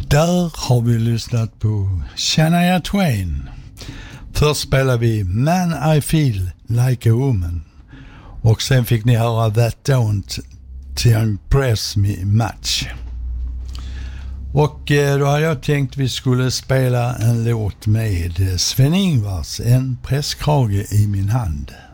Där har vi lyssnat på Shania Twain. Först spelade vi Man I Feel Like a Woman. Och sen fick ni höra That Don't To Impress Me Much. Och då har jag tänkt vi skulle spela en låt med Sven-Ingvars, En presskrage i min hand.